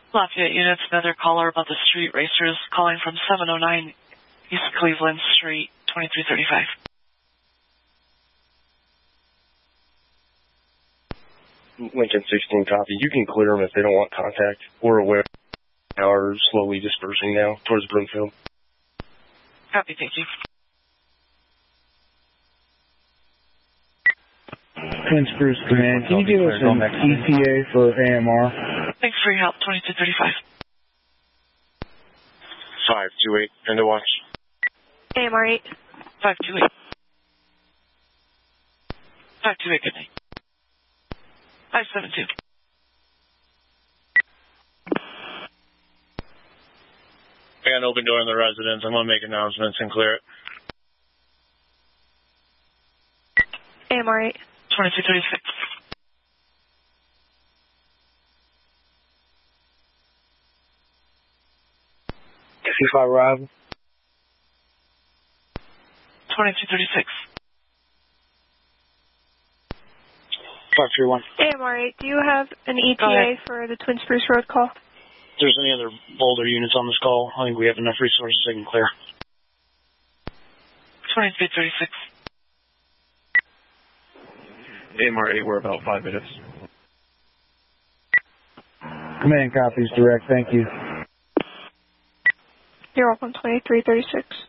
Lafayette units, another caller about the street racers calling from 709 East Cleveland Street, 2335. Lincoln 16 copy. You can clear them if they don't want contact. We're aware they are slowly dispersing now towards Broomfield. Copy, thank you. Twin Spruce Command, can you give us an ETA for AMR? Thanks for your help, 2235. 528, end of watch. AMR 8. 528. 528, good night. 572. I got an open door in the residence. I'm going to make announcements and clear it. AMR 8. 2236. F5 arrival. 2236. 531. AMR 8, do you have an ETA for the Twin Spruce Road call? If there's any other Boulder units on this call, I think we have enough resources they can clear. 2336. AMR 8, we're about 5 minutes. Command copies direct, thank you. You're welcome, 2336.